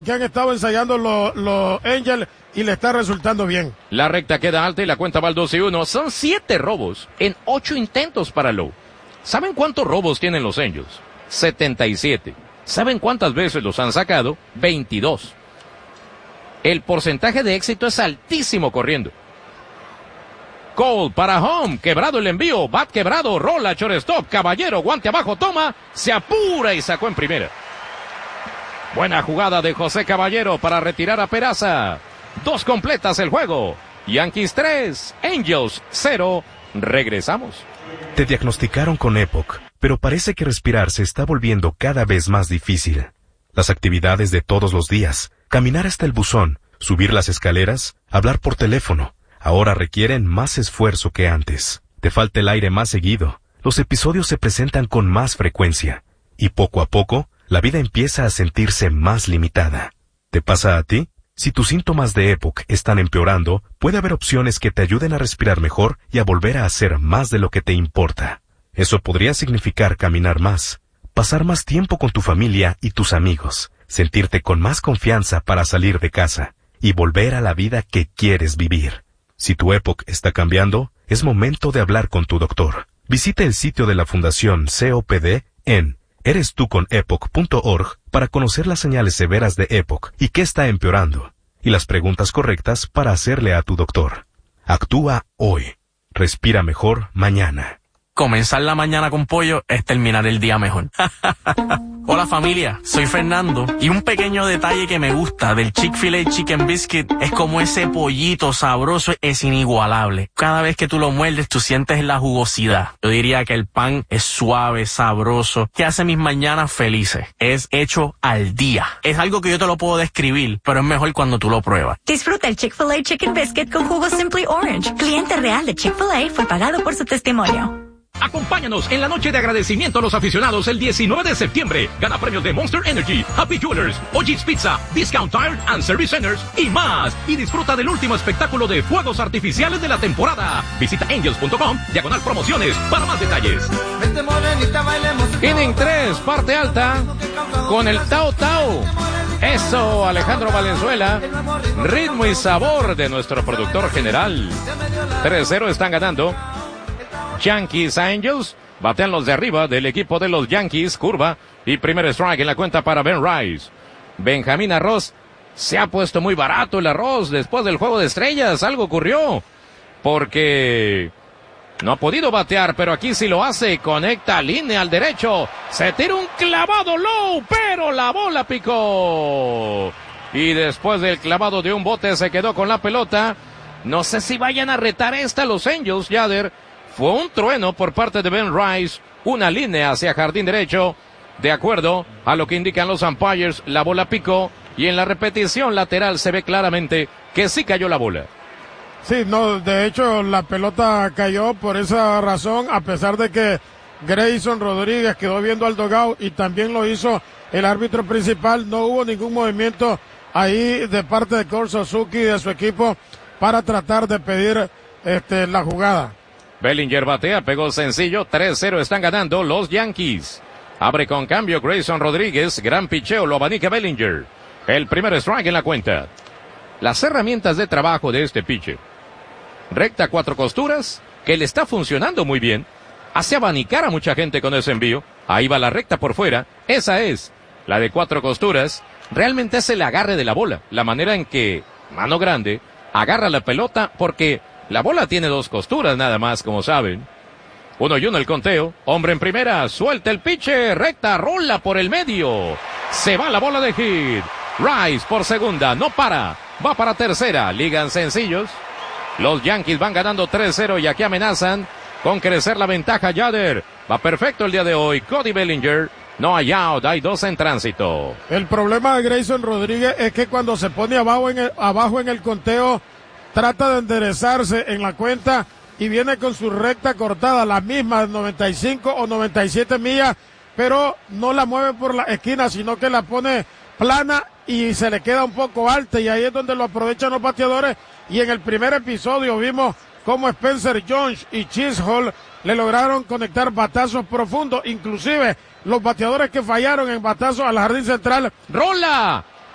que han estado ensayando los Angels y le está resultando bien. La recta queda alta y la cuenta va al 2-1. Son 7 robos en 8 intentos para Lowe. ¿Saben cuántos robos tienen los Angels? 77. ¿Saben cuántas veces los han sacado? 22. El porcentaje de éxito es altísimo corriendo. Cole para home, quebrado el envío, bat quebrado, rola, shortstop, Caballero, guante abajo, toma, se apura y sacó en primera. Buena jugada de José Caballero para retirar a Peraza. 2 completas el juego. Yankees 3, Angels 0. Regresamos. Te diagnosticaron con EPOC, pero parece que respirar se está volviendo cada vez más difícil. Las actividades de todos los días, caminar hasta el buzón, subir las escaleras, hablar por teléfono, ahora requieren más esfuerzo que antes. Te falta el aire más seguido, los episodios se presentan con más frecuencia, y poco a poco, la vida empieza a sentirse más limitada. ¿Te pasa a ti? Si tus síntomas de EPOC están empeorando, puede haber opciones que te ayuden a respirar mejor y a volver a hacer más de lo que te importa. Eso podría significar caminar más, pasar más tiempo con tu familia y tus amigos, sentirte con más confianza para salir de casa y volver a la vida que quieres vivir. Si tu EPOC está cambiando, es momento de hablar con tu doctor. Visita el sitio de la Fundación COPD en erestuconepoc.org para conocer las señales severas de EPOC y qué está empeorando, y las preguntas correctas para hacerle a tu doctor. Actúa hoy. Respira mejor mañana. Comenzar la mañana con pollo es terminar el día mejor. Hola familia, soy Fernando y un pequeño detalle que me gusta del Chick-fil-A Chicken Biscuit es como ese pollito sabroso es inigualable. Cada vez que tú lo muerdes tú sientes la jugosidad. Yo diría que el pan es suave, sabroso, que hace mis mañanas felices. Es hecho al día. Es algo que yo te lo puedo describir, pero es mejor cuando tú lo pruebas. Disfruta el Chick-fil-A Chicken Biscuit con jugo Simply Orange. Cliente real de Chick-fil-A fue pagado por su testimonio. Acompáñanos en la noche de agradecimiento a los aficionados el 19 de septiembre. Gana premios de Monster Energy, Happy Jewelers, O'Gee's Pizza, Discount Tire and Service Centers y más. Y disfruta del último espectáculo de fuegos artificiales de la temporada. Visita angels.com/promociones para más detalles. Inning 3, parte alta, con el Tao Tao. Eso, Alejandro Valenzuela. Ritmo y sabor de nuestro productor general. 3-0 están ganando Yankees a Angels. Batean los de arriba del equipo de los Yankees. Curva y primer strike en la cuenta para Ben Rice. Benjamín Arroz. Se ha puesto muy barato el arroz después del juego de estrellas. Algo ocurrió porque no ha podido batear, pero aquí sí lo hace. Conecta línea al derecho. Se tira un clavado low, pero la bola picó. Y después del clavado de un bote se quedó con la pelota. No sé si vayan a retar esta los Angels, Yader. Fue un trueno por parte de Ben Rice, una línea hacia jardín derecho. De acuerdo a lo que indican los umpires, la bola picó y en la repetición lateral se ve claramente que sí cayó la bola. Sí, no, de hecho la pelota cayó por esa razón, a pesar de que Grayson Rodríguez quedó viendo al dugout y también lo hizo el árbitro principal. No hubo ningún movimiento ahí de parte de Kurt Suzuki y de su equipo para tratar de pedir la jugada. Bellinger batea, pegó sencillo, 3-0 están ganando los Yankees. Abre con cambio Grayson Rodríguez, gran picheo, lo abanica Bellinger. El primer strike en la cuenta. Las herramientas de trabajo de este pitcher. Recta 4 costuras, que le está funcionando muy bien. Hace abanicar a mucha gente con ese envío. Ahí va la recta por fuera, esa es la de 4 costuras. Realmente es el agarre de la bola, la manera en que mano grande agarra la pelota porque la bola tiene 2 costuras nada más, como saben. 1-1 el conteo. Hombre en primera. Suelta el pitcher. Recta. Rola por el medio. Se va la bola de hit. Rice por segunda. No para. Va para tercera. Ligan sencillos. Los Yankees van ganando 3-0 y aquí amenazan con crecer la ventaja. Yader. Va perfecto el día de hoy. Cody Bellinger. No hay out. Hay 2 en tránsito. El problema de Grayson Rodríguez es que cuando se pone abajo en el conteo, trata de enderezarse en la cuenta y viene con su recta cortada, la misma, 95 o 97 millas, pero no la mueve por la esquina, sino que la pone plana y se le queda un poco alta, y ahí es donde lo aprovechan los bateadores. Y en el primer episodio vimos cómo Spencer Jones y Chisholm le lograron conectar batazos profundos, inclusive los bateadores que fallaron en batazos al jardín central. ¡Rola!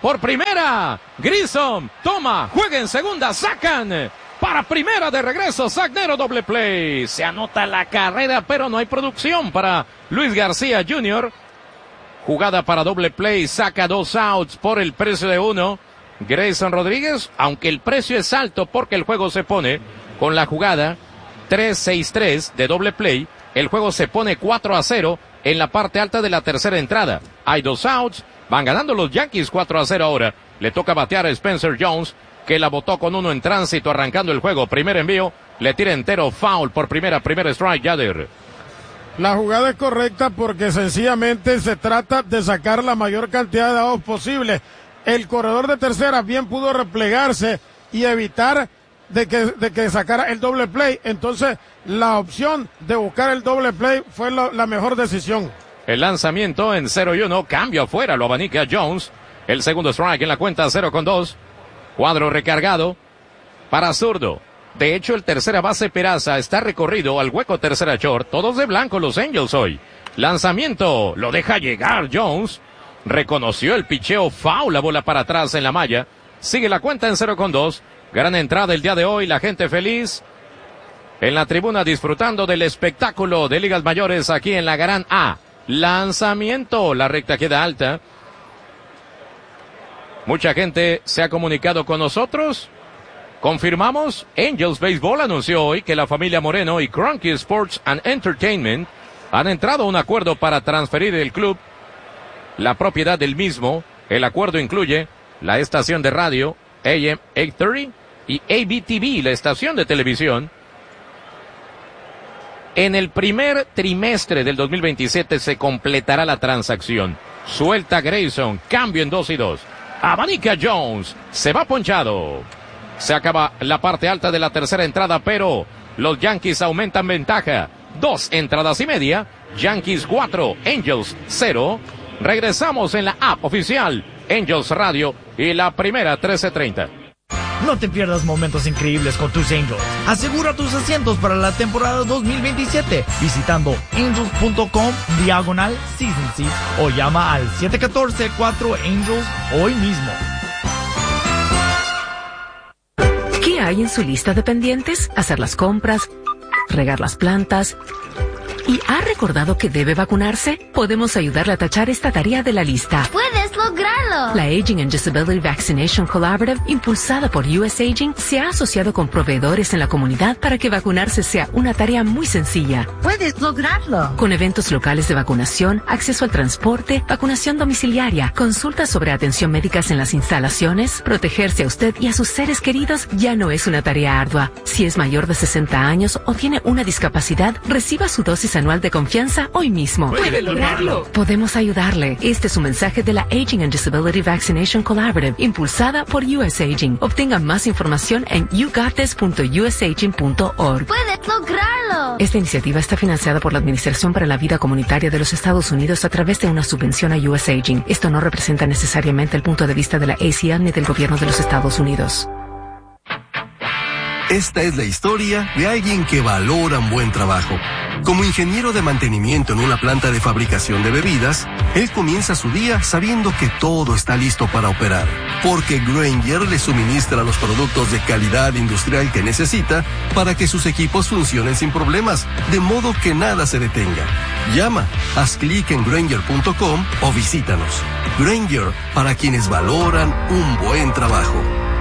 por primera. Grissom toma, juega en segunda, sacan. Para primera de regreso, Zagnero, doble play. Se anota la carrera, pero no hay producción para Luis García Jr. Jugada para doble play, saca 2 outs por el precio de 1. Grayson Rodríguez, aunque el precio es alto porque el juego se pone con la jugada 3-6-3 de doble play, el juego se pone 4-0 en la parte alta de la tercera entrada. Hay 2 outs, van ganando los Yankees 4-0 ahora. Le toca batear a Spencer Jones, que la botó con 1 en tránsito arrancando el juego. Primer envío, le tira entero, foul por primer strike, Yader. La jugada es correcta porque sencillamente se trata de sacar la mayor cantidad de outs posible. El corredor de tercera bien pudo replegarse y evitar de que sacara el doble play. Entonces, la opción de buscar el doble play fue la mejor decisión. El lanzamiento en 0-1, cambio afuera, lo abanica Jones. El segundo strike en la cuenta 0-2. Cuadro recargado para zurdo. De hecho, el tercera base Peraza está recorrido al hueco tercera short. Todos de blanco los Angels hoy. Lanzamiento, lo deja llegar Jones. Reconoció el picheo, foul, la bola para atrás en la malla. Sigue la cuenta en 0-2. Gran entrada el día de hoy, la gente feliz en la tribuna disfrutando del espectáculo de ligas mayores aquí en la Gran A. Lanzamiento, la recta queda alta. Mucha gente se ha comunicado con nosotros. Confirmamos, Angels Baseball anunció hoy que la familia Moreno y Kroenke Sports and Entertainment han entrado a un acuerdo para transferir el club, la propiedad del mismo. El acuerdo incluye la estación de radio AM 830 y ABTV, la estación de televisión. En el primer trimestre del 2027 se completará la transacción. Suelta Grayson, cambio en 2-2. Abanica Jones, se va ponchado. Se acaba la parte alta de la tercera entrada, pero los Yankees aumentan ventaja. 2 entradas y media. Yankees 4, Angels 0. Regresamos en la app oficial Angels Radio y la primera 13:30. No te pierdas momentos increíbles con tus Angels. Asegura tus asientos para la temporada 2027 visitando angels.com/season seats o llama al 714-4 hoy mismo. ¿Qué hay en su lista de pendientes? Hacer las compras, regar las plantas. ¿Y ha recordado que debe vacunarse? Podemos ayudarle a tachar esta tarea de la lista. ¡Puedes lograrlo! La Aging and Disability Vaccination Collaborative, impulsada por US Aging, se ha asociado con proveedores en la comunidad para que vacunarse sea una tarea muy sencilla. ¡Puedes lograrlo! Con eventos locales de vacunación, acceso al transporte, vacunación domiciliaria, consultas sobre atención médicas en las instalaciones, protegerse a usted y a sus seres queridos ya no es una tarea ardua. Si es mayor de 60 años o tiene una discapacidad, reciba su dosis anual de confianza hoy mismo. ¡Puede lograrlo! Podemos ayudarle. Este es un mensaje de la Aging and Disability Vaccination Collaborative, impulsada por US Aging. Obtenga más información en yougottes.usaging.org. ¡Puedes lograrlo! Esta iniciativa está financiada por la Administración para la Vida Comunitaria de los Estados Unidos a través de una subvención a US Aging. Esto no representa necesariamente el punto de vista de la ACL ni del gobierno de los Estados Unidos. Esta es la historia de alguien que valora un buen trabajo. Como ingeniero de mantenimiento en una planta de fabricación de bebidas, él comienza su día sabiendo que todo está listo para operar, porque Grainger le suministra los productos de calidad industrial que necesita para que sus equipos funcionen sin problemas, de modo que nada se detenga. Llama, haz clic en Grainger.com o visítanos. Grainger, para quienes valoran un buen trabajo.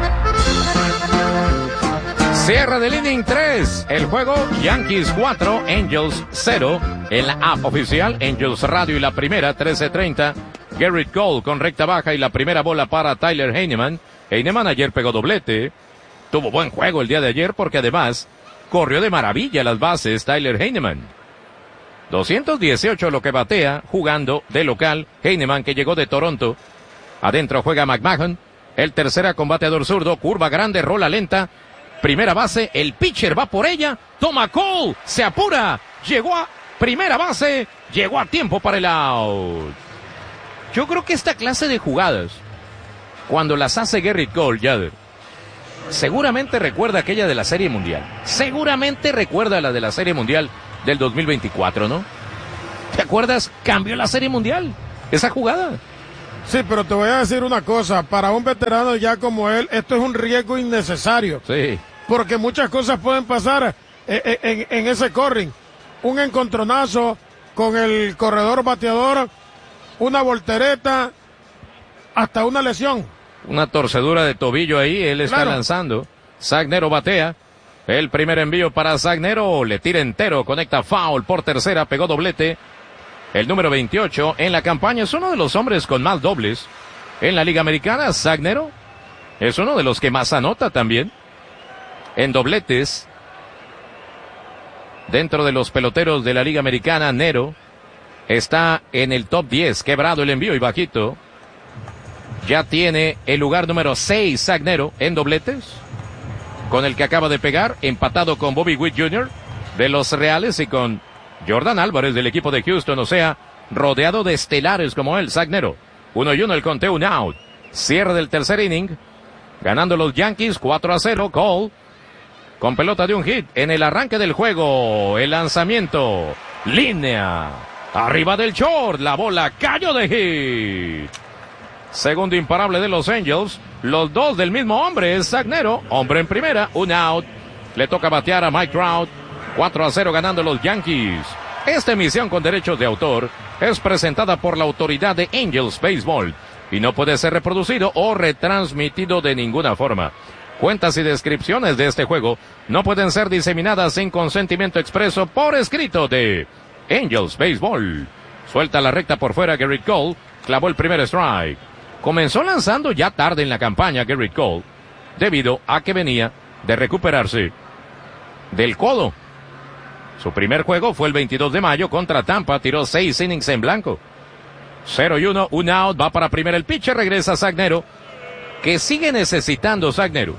Cierre del inning 3. El juego Yankees 4, Angels 0. En la app oficial Angels Radio y la primera 13:30. Garrett Cole con recta baja y la primera bola para Tyler Heineman. Heineman ayer pegó doblete. Tuvo buen juego el día de ayer porque además corrió de maravilla las bases Tyler Heineman. 218 lo que batea jugando de local. Heineman, que llegó de Toronto. Adentro juega McMahon. El tercera con bateador zurdo. Curva grande, rola lenta. Primera base, el pitcher va por ella, toma Cole, se apura, llegó a primera base, llegó a tiempo para el out. Yo creo que esta clase de jugadas, cuando las hace Garrett Cole, Yader, seguramente recuerda aquella de la Serie Mundial. Seguramente recuerda la de la Serie Mundial del 2024, ¿no? ¿Te acuerdas? Cambió la Serie Mundial, esa jugada. Sí, pero te voy a decir una cosa, para un veterano ya como él, esto es un riesgo innecesario. Sí. Porque muchas cosas pueden pasar en ese corring. Un encontronazo con el corredor bateador, una voltereta, hasta una lesión. Una torcedura de tobillo ahí, él está lanzando. Zach Nero batea. El primer envío para Zach Nero, le tira entero, conecta foul por tercera, pegó doblete. El número 28 en la campaña es uno de los hombres con más dobles en la Liga Americana. Zach Nero es uno de los que más anota también en dobletes. Dentro de los peloteros de la Liga Americana, Nero está en el top 10, quebrado el envío y bajito. Ya tiene el lugar número 6, Zach Nero, en dobletes, con el que acaba de pegar, empatado con Bobby Witt Jr. de los Reales y con Jordan Álvarez del equipo de Houston, o sea, rodeado de estelares como él, Zach Nero. 1-1 el conteo, un out. Cierre del tercer inning, ganando los Yankees 4-0, Cole, con pelota de un hit en el arranque del juego, el lanzamiento, línea, arriba del short, la bola cayó de hit. Segundo imparable de los Angels, los dos del mismo hombre, es Zach Nero, hombre en primera, un out. Le toca batear a Mike Trout, 4-0 ganando los Yankees. Esta emisión con derechos de autor es presentada por la autoridad de Angels Baseball y no puede ser reproducido o retransmitido de ninguna forma. Cuentas y descripciones de este juego no pueden ser diseminadas sin consentimiento expreso por escrito de Angels Baseball. Suelta la recta por fuera Gerrit Cole, clavó el primer strike. Comenzó lanzando ya tarde en la campaña Gerrit Cole, debido a que venía de recuperarse del codo. Su primer juego fue el 22 de mayo contra Tampa, tiró 6 innings en blanco. 0-1, un out, va para primera el pitcher, regresa Zach Nero, que sigue necesitando Zach Nero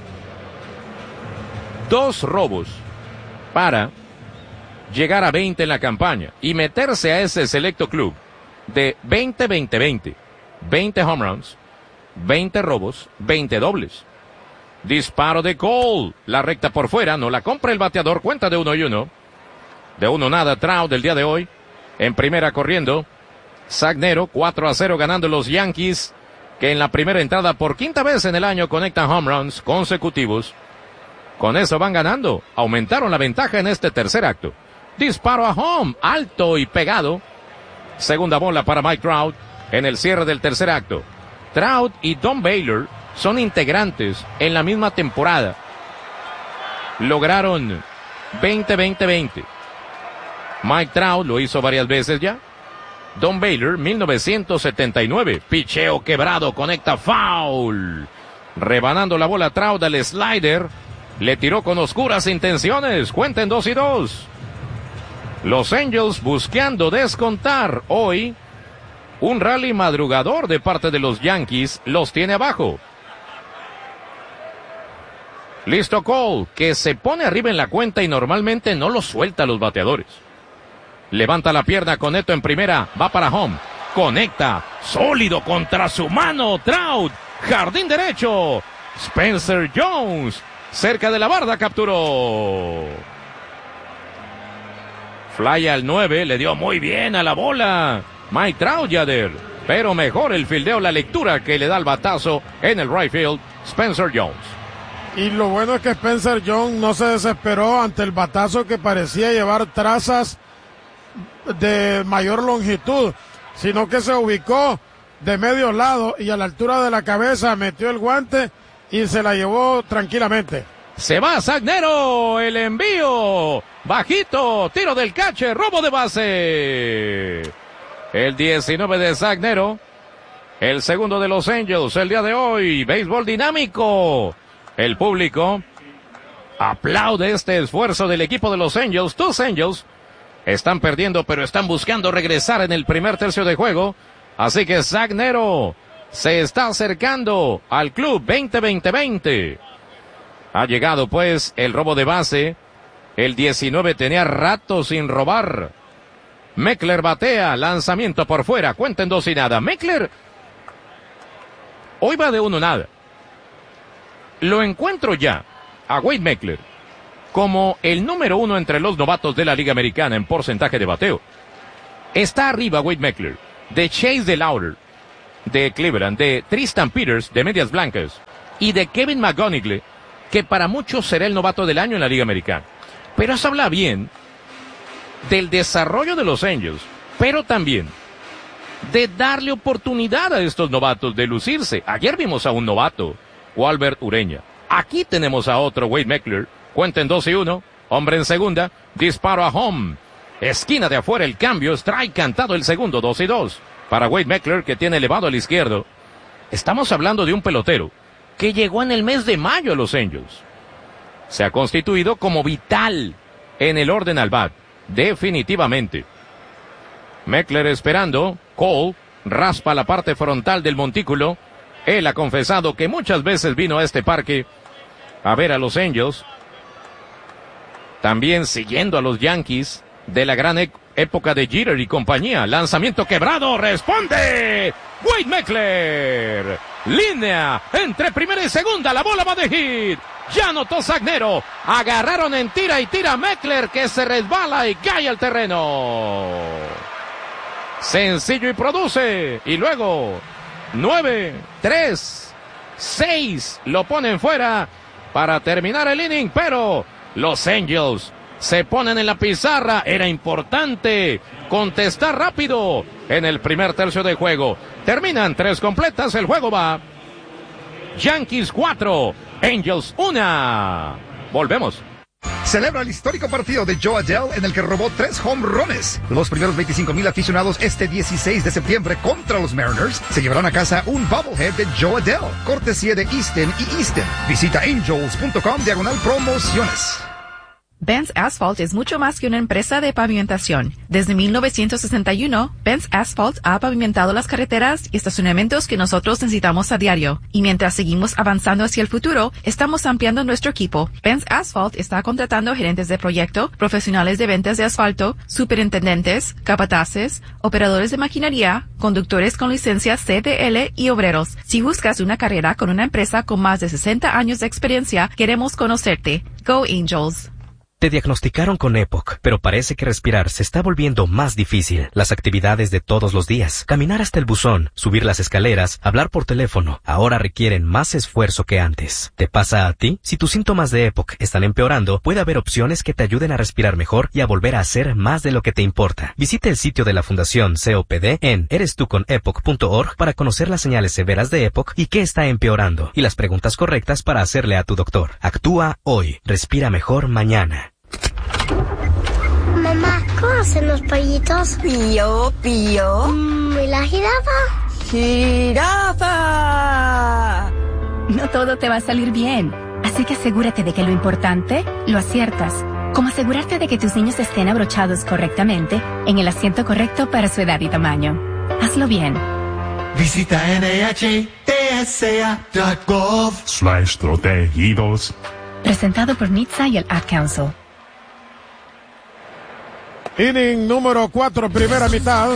2 robos para llegar a 20 en la campaña y meterse a ese selecto club de 20-20-20. 20 home runs, 20 robos, 20 dobles. Disparo de Cole, la recta por fuera, no la compra el bateador, cuenta de 1-1. De 1 nada, Trout del día de hoy, en primera corriendo. Zach Nero, 4-0 ganando los Yankees, que en la primera entrada por quinta vez en el año conectan home runs consecutivos. Con eso van ganando, aumentaron la ventaja en este tercer acto. Disparo a home, alto y pegado. Segunda bola para Mike Trout en el cierre del tercer acto. Trout y Don Baylor son integrantes en la misma temporada. Lograron 20-20-20. Mike Trout lo hizo varias veces ya. Don Baylor, 1979. Picheo quebrado, conecta foul. Rebanando la bola Trout al slider. Le tiró con oscuras intenciones. Cuenten 2-2. Los Angels buscando descontar hoy. Un rally madrugador de parte de los Yankees los tiene abajo. Listo Cole, que se pone arriba en la cuenta y normalmente no lo suelta a los bateadores. Levanta la pierna con Neto en primera, va para home. Conecta, sólido contra su mano, Trout. Jardín derecho. Spencer Jones, cerca de la barda, capturó. Fly al 9, le dio muy bien a la bola Mike Trout, Yader, pero mejor el fildeo, la lectura que le da el batazo en el right field, Spencer Jones. Y lo bueno es que Spencer Jones no se desesperó ante el batazo que parecía llevar trazas de mayor longitud, sino que se ubicó de medio lado y a la altura de la cabeza metió el guante y se la llevó tranquilamente. Se va Zach Nero, el envío, bajito, tiro del catcher, robo de base. El 19 de Zach Nero, el segundo de los Angels el día de hoy, béisbol dinámico. El público aplaude este esfuerzo del equipo de los Angels. Tus Angels están perdiendo, pero están buscando regresar en el primer tercio de juego. Así que Zach Nero se está acercando al club 20-20-20. Ha llegado pues el robo de base. El 19 tenía rato sin robar. Meckler batea, lanzamiento por fuera, cuenten 2-0. Meckler hoy va de 1-0. Lo encuentro ya a Wade Meckler como el número 1 entre los novatos de la Liga Americana en porcentaje de bateo. Está arriba Wade Meckler de Chase DeLauter de Cleveland, de Tristan Peters, de Medias Blancas, y de Kevin McGonigle, que para muchos será el novato del año en la Liga Americana. Pero eso habla bien del desarrollo de los Angels, pero también de darle oportunidad a estos novatos de lucirse. Ayer vimos a un novato, Walbert Ureña. Aquí tenemos a otro, Wade Meckler. Cuenten 2-1, hombre en segunda, disparo a home. Esquina de afuera el cambio, strike cantado el segundo, 2-2. Para Wade Meckler, que tiene elevado al izquierdo. Estamos hablando de un pelotero que llegó en el mes de mayo a los Angels. Se ha constituido como vital en el orden al bat. Definitivamente. Meckler esperando. Cole raspa la parte frontal del montículo. Él ha confesado que muchas veces vino a este parque a ver a los Angels. También siguiendo a los Yankees de la gran época de Jeter y compañía. Lanzamiento quebrado. Responde Wade Meckler. Línea entre primera y segunda. La bola va de hit. Ya anotó Zagnero. Agarraron en tira y tira Meckler, que se resbala y cae al terreno. Sencillo y produce. Y luego 9, 3, 6 lo ponen fuera para terminar el inning, pero los Angels se ponen en la pizarra. Era importante contestar rápido en el primer tercio de juego. Terminan 3 completas, el juego va Yankees 4, Angels 1. Volvemos. Celebra el histórico partido de Joe Adell en el que robó 3 home runs. Los primeros 25,000 aficionados este 16 de septiembre contra los Mariners se llevarán a casa un bobblehead de Joe Adell, cortesía de Easton y Easton. Visita angels.com/promociones. Benz Asphalt es mucho más que una empresa de pavimentación. Desde 1961, Benz Asphalt ha pavimentado las carreteras y estacionamientos que nosotros necesitamos a diario. Y mientras seguimos avanzando hacia el futuro, estamos ampliando nuestro equipo. Benz Asphalt está contratando gerentes de proyecto, profesionales de ventas de asfalto, superintendentes, capataces, operadores de maquinaria, conductores con licencia CDL y obreros. Si buscas una carrera con una empresa con más de 60 años de experiencia, queremos conocerte. Go Angels. Te diagnosticaron con EPOC, pero parece que respirar se está volviendo más difícil. Las actividades de todos los días, caminar hasta el buzón, subir las escaleras, hablar por teléfono, ahora requieren más esfuerzo que antes. ¿Te pasa a ti? Si tus síntomas de EPOC están empeorando, puede haber opciones que te ayuden a respirar mejor y a volver a hacer más de lo que te importa. Visita el sitio de la Fundación COPD en erestuconepoc.org para conocer las señales severas de EPOC y qué está empeorando, y las preguntas correctas para hacerle a tu doctor. Actúa hoy. Respira mejor mañana. Mamá, ¿cómo hacen los pollitos? Pío, pío. ¿Y la jirafa? ¡Jirafa! No todo te va a salir bien, así que asegúrate de que lo importante lo aciertas, como asegurarte de que tus niños estén abrochados correctamente en el asiento correcto para su edad y tamaño. Hazlo bien. Visita NHTSA.gov/protegidos. Presentado por NHTSA y el Ad Council. Inning número 4, primera mitad.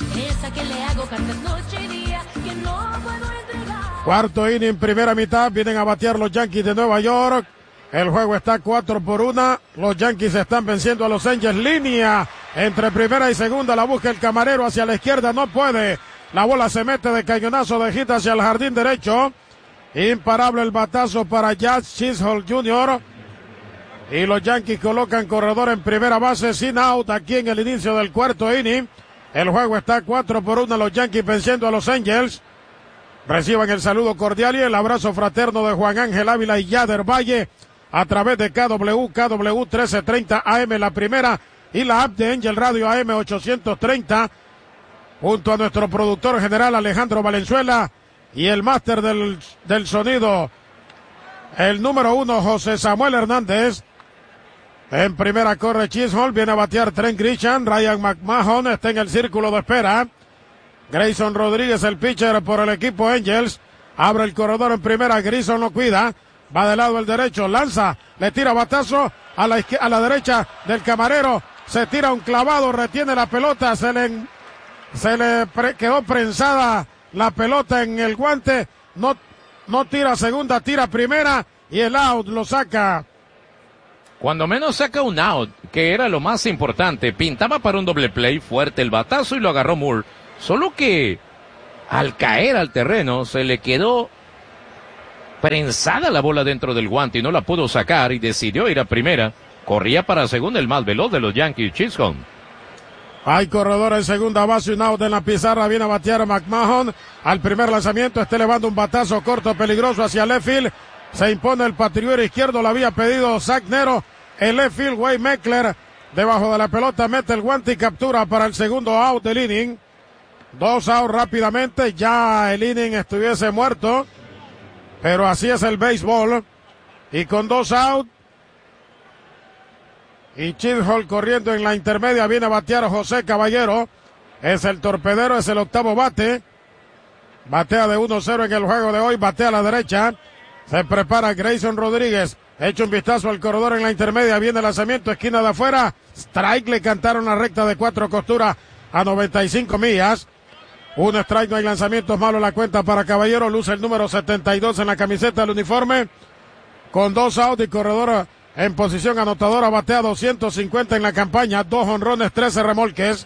Cuarto inning, primera mitad. Vienen a batear los Yankees de Nueva York. El juego está 4-1. Los Yankees están venciendo a los Angels. Línea entre primera y segunda. La busca el camarero hacia la izquierda. No puede. La bola se mete de cañonazo de hit hacia el jardín derecho. Imparable el batazo para Jazz Chisholm Jr. Y los Yankees colocan corredor en primera base sin out aquí en el inicio del cuarto inning. El juego está 4-1. Los Yankees venciendo a los Angels. Reciban el saludo cordial y el abrazo fraterno de Juan Ángel Ávila y Yader Valle a través de KW 1330 AM la primera y la app de Angel Radio AM 830 junto a nuestro productor general Alejandro Valenzuela y el máster del sonido, el número 1 José Samuel Hernández. En primera corre Chisholm, viene a batear Trent Grisham, Ryan McMahon está en el círculo de espera. Grayson Rodríguez, el pitcher por el equipo Angels, abre el corredor en primera, Grayson lo cuida, va de lado el derecho, lanza, le tira batazo a la derecha del camarero, se tira un clavado, retiene la pelota, se le quedó prensada la pelota en el guante, no tira segunda, tira primera y el out lo saca. Cuando menos saca un out, que era lo más importante. Pintaba para un doble play, fuerte el batazo y lo agarró Moore. Solo que al caer al terreno, se le quedó prensada la bola dentro del guante y no la pudo sacar y decidió ir a primera. Corría para segunda el más veloz de los Yankees, Chisholm. Hay corredor en segunda base, un out en la pizarra, viene a batear McMahon. Al primer lanzamiento está elevando un batazo corto peligroso hacia left field. Se impone el patriuero izquierdo, lo había pedido Zach Nero. El left field, Wade Meckler, debajo de la pelota, mete el guante y captura para el segundo out del inning. 2 outs rápidamente, ya el inning estuviese muerto. Pero así es el béisbol. Y con 2 outs. Y Chisholm corriendo en la intermedia, viene a batear José Caballero. Es el torpedero, es el octavo bate. Batea de 1-0 en el juego de hoy, batea a la derecha. Se prepara Grayson Rodríguez. Echa un vistazo al corredor en la intermedia, viene el lanzamiento, esquina de afuera. Strike, le cantaron la recta de 4 costuras a 95 millas. Un strike, no hay lanzamientos, malo la cuenta para Caballero. Luce el número 72 en la camiseta del uniforme. Con 2 outs y corredor en posición anotadora, batea 250 en la campaña, 2 jonrones, 13 remolques.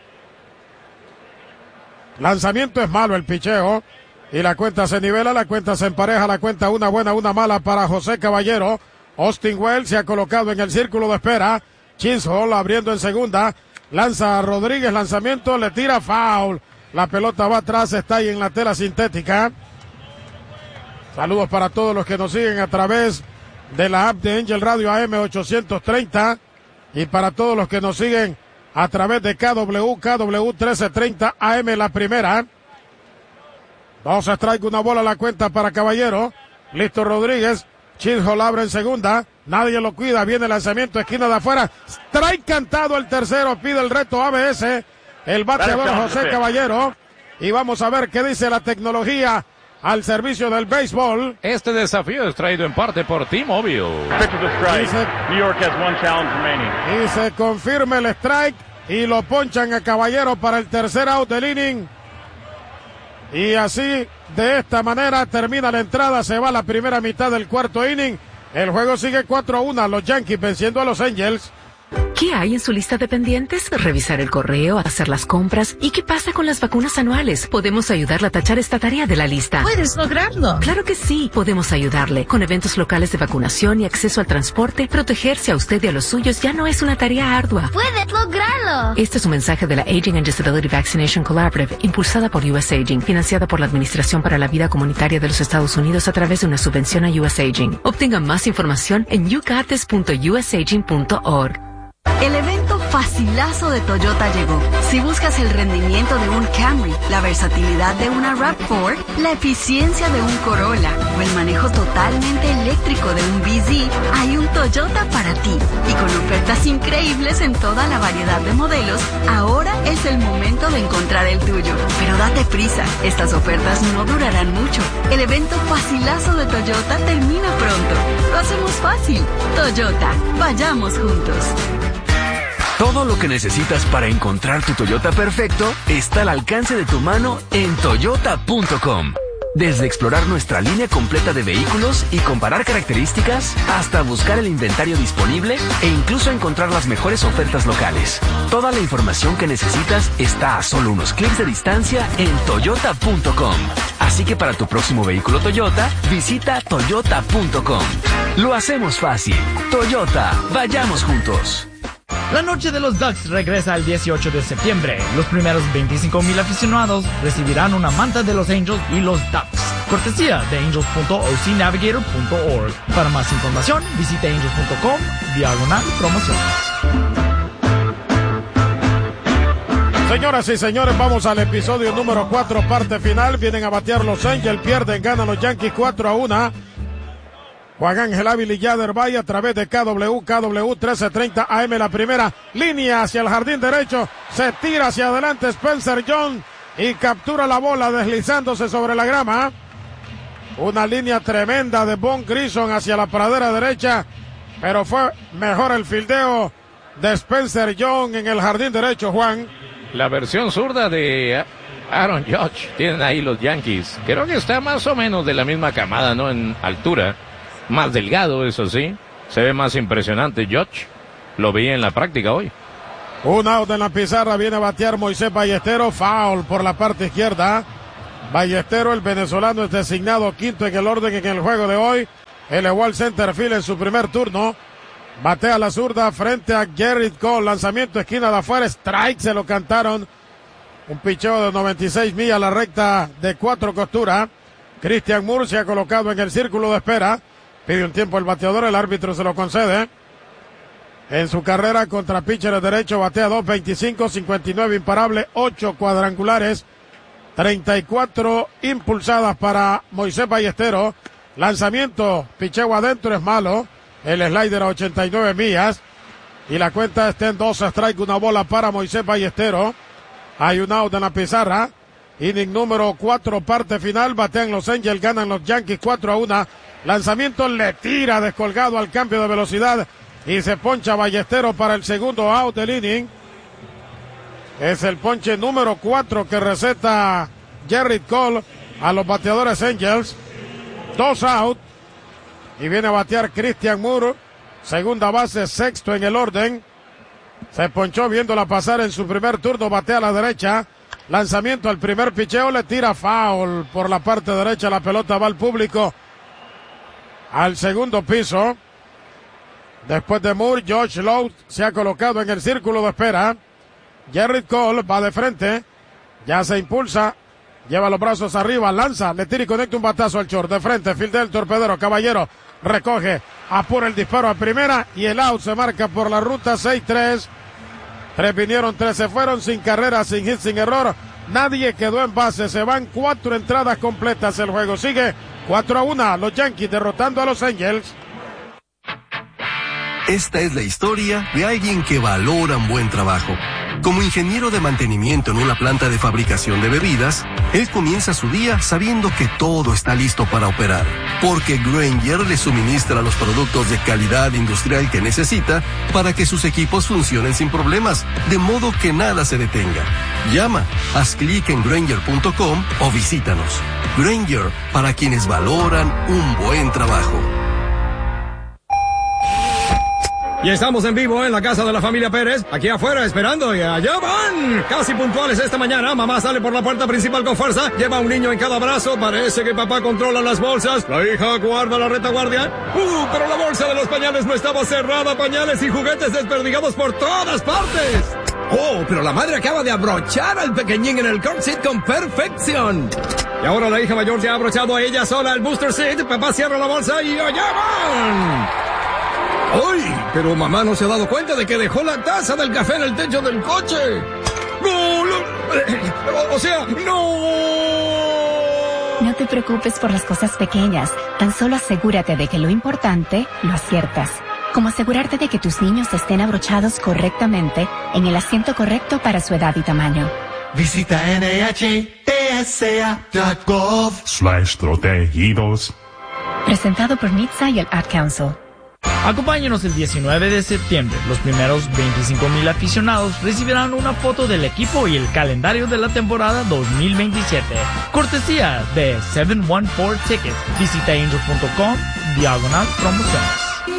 Lanzamiento es malo, el picheo. Y la cuenta se nivela, la cuenta se empareja, la cuenta una buena, una mala para José Caballero. Austin Wells se ha colocado en el círculo de espera. Chisholm abriendo en segunda. Lanza a Rodríguez, lanzamiento, le tira foul. La pelota va atrás, está ahí en la tela sintética. Saludos para todos los que nos siguen a través de la app de Angel Radio AM 830 y para todos los que nos siguen a través de KW 1330 AM la primera. 2 strike, una bola a la cuenta para Caballero. Listo Rodríguez. Chisholm abre en segunda. Nadie lo cuida. Viene el lanzamiento, esquina de afuera. Strike cantado el tercero. Pide el reto ABS. El bateador José Caballero. Y vamos a ver qué dice la tecnología al servicio del béisbol. Este desafío es traído en parte por T-Mobile. Y se confirma el strike y lo ponchan a Caballero para el tercer out del inning. Y así, de esta manera, termina la entrada, se va la primera mitad del cuarto inning. El juego sigue 4-1, los Yankees venciendo a los Angels. ¿Qué hay en su lista de pendientes? Revisar el correo, hacer las compras. ¿Y qué pasa con las vacunas anuales? Podemos ayudarle a tachar esta tarea de la lista. ¿Puedes lograrlo? Claro que sí, podemos ayudarle. Con eventos locales de vacunación y acceso al transporte, protegerse a usted y a los suyos ya no es una tarea ardua. ¡Puedes lograrlo! Este es un mensaje de la Aging and Disability Vaccination Collaborative, impulsada por US Aging, financiada por la Administración para la Vida Comunitaria de los Estados Unidos a través de una subvención a US Aging. Obtenga más información en yougotis.usaging.org. El evento facilazo de Toyota llegó. Si buscas el rendimiento de un Camry, la versatilidad de una RAV4, la eficiencia de un Corolla o el manejo totalmente eléctrico de un BZ, hay un Toyota para ti. Y con ofertas increíbles en toda la variedad de modelos, ahora es el momento de encontrar el tuyo. Pero date prisa, estas ofertas no durarán mucho. El evento facilazo de Toyota termina pronto. Lo hacemos fácil. Toyota, vayamos juntos. Todo lo que necesitas para encontrar tu Toyota perfecto está al alcance de tu mano en toyota.com. Desde explorar nuestra línea completa de vehículos y comparar características, hasta buscar el inventario disponible e incluso encontrar las mejores ofertas locales. Toda la información que necesitas está a solo unos clics de distancia en toyota.com. Así que para tu próximo vehículo Toyota, visita toyota.com. Lo hacemos fácil. Toyota, vayamos juntos. La noche de los Ducks regresa el 18 de septiembre. Los primeros 25,000 aficionados recibirán una manta de los Angels y los Ducks. Cortesía de angels.ocnavigator.org. Para más información, visite angels.com/promociones. Señoras y señores, vamos al episodio número 4, parte final. Vienen a batear los Angels, pierden, ganan los Yankees 4-1. Juan Ángel Ávila y Yader Valle a través de KW 1330 AM, la primera línea hacia el jardín derecho, se tira hacia adelante Spencer Jones y captura la bola deslizándose sobre la grama. Una línea tremenda de Von Grison hacia la pradera derecha, pero fue mejor el fildeo de Spencer Jones en el jardín derecho, Juan. La versión zurda de Aaron Judge tienen ahí los Yankees. Creo que está más o menos de la misma camada, ¿no? En altura. Más delgado, eso sí. Se ve más impresionante Judge. Lo vi en la práctica hoy. Un out en la pizarra. Viene a batear Moisés Ballesteros. Foul por la parte izquierda. Ballesteros, el venezolano, es designado quinto en el orden en el juego de hoy. Elevó al center field en su primer turno. Batea la zurda frente a Gerrit Cole. Lanzamiento esquina de afuera. Strike, se lo cantaron. Un picheo de 96 millas a la recta de 4 costuras. Christian Moore se ha colocado en el círculo de espera. Pide un tiempo el bateador, el árbitro se lo concede. En su carrera contra pitcher derecho batea 2.25, 59 imparable, 8 cuadrangulares, 34 impulsadas para Moisés Ballesteros. Lanzamiento, picheo adentro, es malo. El slider a 89 millas. Y la cuenta está en 2 strike, una bola para Moisés Ballesteros. Hay un out en la pizarra. Inning número 4, parte final. Batean los Angels, ganan los Yankees 4-1. Lanzamiento, le tira descolgado al cambio de velocidad. Y se poncha Ballesteros para el segundo out del inning. Es el ponche número 4 que receta Gerrit Cole a los bateadores Angels. 2 out. Y viene a batear Christian Moore. Segunda base, sexto en el orden. Se ponchó viéndola pasar en su primer turno. Batea a la derecha. Lanzamiento al primer picheo. Le tira foul por la parte derecha. La pelota va al público. Al segundo piso. Después de Moore, Josh Lowe se ha colocado en el círculo de espera. Gerrit Cole va de frente. Ya se impulsa. Lleva los brazos arriba. Lanza. Le tira y conecta un batazo al short. De frente. Field del torpedero. Caballero recoge. Apura el disparo a primera. Y el out se marca por la ruta 6-3. 3 vinieron, 3 se fueron. Sin carrera, sin hit, sin error. Nadie quedó en base. Se van 4 entradas completas. El juego sigue 4-1. Los Yankees derrotando a los Angels. Esta es la historia de alguien que valora un buen trabajo. Como ingeniero de mantenimiento en una planta de fabricación de bebidas, él comienza su día sabiendo que todo está listo para operar, porque Grainger le suministra los productos de calidad industrial que necesita para que sus equipos funcionen sin problemas, de modo que nada se detenga. Llama, haz clic en Grainger.com o visítanos. Grainger, para quienes valoran un buen trabajo. Y estamos en vivo en la casa de la familia Pérez, aquí afuera esperando y allá van. Casi puntuales esta mañana, mamá sale por la puerta principal con fuerza, lleva a un niño en cada brazo, parece que papá controla las bolsas, la hija guarda la retaguardia. Pero la bolsa de los pañales no estaba cerrada, pañales y juguetes desperdigados por todas partes. Pero la madre acaba de abrochar al pequeñín en el car seat con perfección. Y ahora la hija mayor se ha abrochado a ella sola el booster seat, papá cierra la bolsa y allá van. ¡Ay! Pero mamá no se ha dado cuenta de que dejó la taza del café en el techo del coche. ¡No! O sea, ¡no! No te preocupes por las cosas pequeñas. Tan solo asegúrate de que lo importante lo aciertas. Como asegurarte de que tus niños estén abrochados correctamente en el asiento correcto para su edad y tamaño. Visita NHTSA.gov/protegidos. Presentado por NHTSA y el Ad Council. Acompáñenos el 19 de septiembre. Los primeros 25,000 aficionados recibirán una foto del equipo y el calendario de la temporada 2027. Cortesía de 714 Tickets. Visita angels.com/promociones.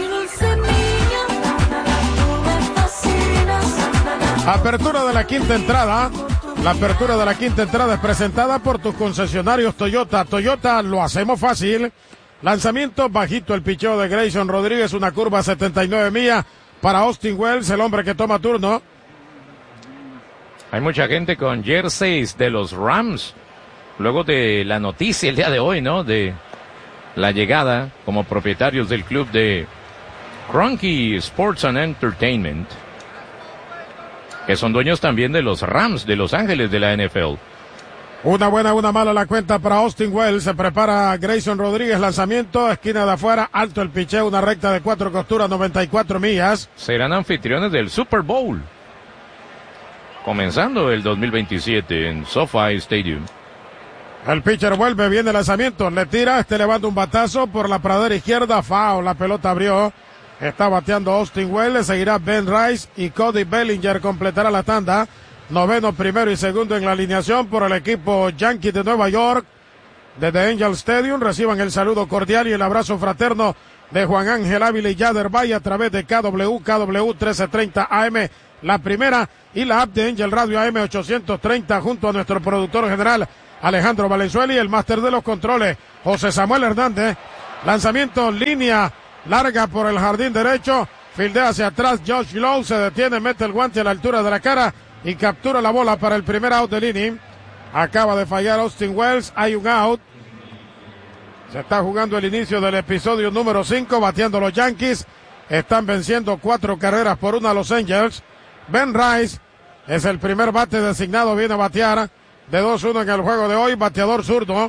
Apertura de la quinta entrada. La apertura de la quinta entrada es presentada por tus concesionarios Toyota. Toyota, lo hacemos fácil. Lanzamiento bajito, el picheo de Grayson Rodríguez, una curva 79 millas para Austin Wells, el hombre que toma turno. Hay mucha gente con jerseys de los Rams, luego de la noticia el día de hoy, ¿no? De la llegada como propietarios del club de Kroenke Sports and Entertainment, que son dueños también de los Rams de Los Ángeles de la NFL. Una buena, una mala la cuenta para Austin Wells. Se prepara Grayson Rodríguez, lanzamiento, esquina de afuera, alto el picheo, una recta de 4 costuras, 94 millas. Serán anfitriones del Super Bowl, comenzando el 2027 en SoFi Stadium. El pitcher vuelve, viene el lanzamiento, le tira, levanta un batazo por la pradera izquierda, foul, la pelota abrió. Está bateando Austin Wells, seguirá Ben Rice y Cody Bellinger, completará la tanda. Noveno, primero y segundo en la alineación por el equipo Yankees de Nueva York. Desde Angel Stadium reciban el saludo cordial y el abrazo fraterno de Juan Ángel Ávila y Yader Valle a través de KW 1330 AM, la primera, y la app de Angel Radio AM 830 junto a nuestro productor general Alejandro Valenzuela y el máster de los controles, José Samuel Hernández. Lanzamiento, línea larga por el jardín derecho. Fildea hacia atrás, Josh Lowe se detiene, mete el guante a la altura de la cara y captura la bola para el primer out del inning. Acaba de fallar Austin Wells, hay un out. Se está jugando el inicio del episodio número 5, bateando los Yankees. Están venciendo 4 carreras por 1 a los Angels. Ben Rice es el primer bate designado, viene a batear de 2-1 en el juego de hoy, bateador zurdo.